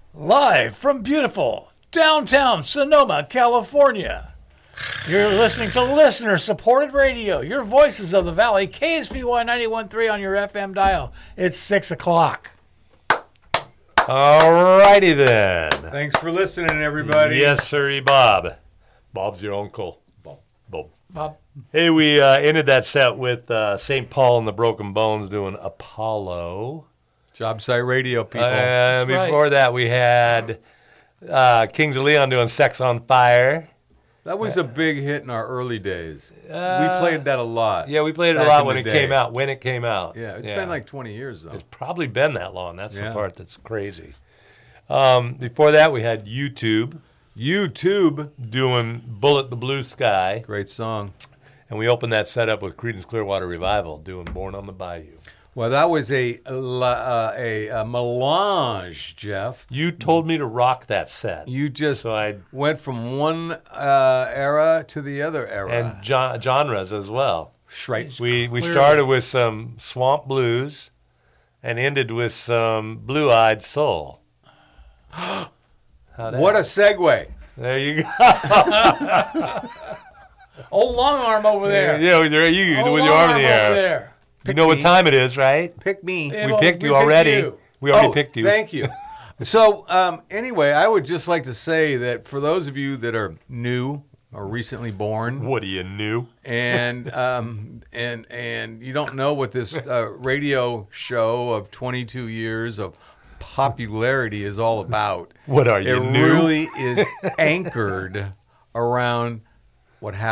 Live from beautiful downtown Sonoma, California. You're listening to listener-supported radio. Your voices of the valley, KSVY 91.3 on your FM dial. It's 6 o'clock. All righty then. Thanks for listening, everybody. Yes, sir, Bob. Bob's your uncle. Bob. Hey, we ended that set with St. Paul and the Broken Bones doing Apollo. Job site radio, people. Before that, we had Kings of Leon doing Sex on Fire. That was a big hit in our early days. We played that a lot. Yeah, we played it a lot when it came out. Yeah, it's been like 20 years, though. It's probably been that long. That's the part that's crazy. Before that, we had YouTube doing Bullet the Blue Sky. Great song. And we opened that set up with Creedence Clearwater Revival doing Born on the Bayou. Well, that was a melange, Jeff. You told me to rock that set. You just went from one era to the other era. And genres as well. Right. We started with some swamp blues and ended with some blue-eyed soul. What a segue. There you go. Old long arm over there. Yeah, with your arm in the air. Over there. You know what time it is, right? Pick me. We picked you already. We already picked you. Thank you. So, anyway, I would just like to say that for those of you that are new or recently born, what are you new? And you don't know what this radio show of 22 years of popularity is all about. What are you new? It really is anchored around what happened